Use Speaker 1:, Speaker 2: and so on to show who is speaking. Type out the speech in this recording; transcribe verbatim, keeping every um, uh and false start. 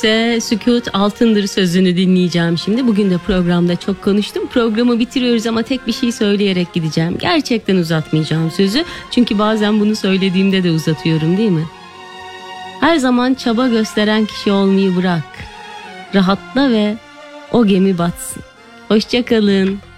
Speaker 1: Sükut altındır sözünü dinleyeceğim şimdi. Bugün de programda çok konuştum. Programı bitiriyoruz ama tek bir şey söyleyerek gideceğim. Gerçekten uzatmayacağım sözü. Çünkü bazen bunu söylediğimde de uzatıyorum, değil mi? Her zaman çaba gösteren kişi olmayı bırak. Rahatla ve o gemi batsın. Hoşça kalın.